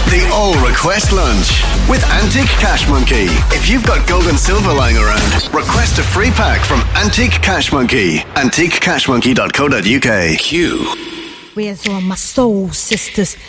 The All Request Lunch with Antique Cash Monkey. If you've got gold and silver lying around, request a free pack from Antique Cash Monkey. AntiqueCashMonkey.co.uk. Q. Where's all my soul sisters?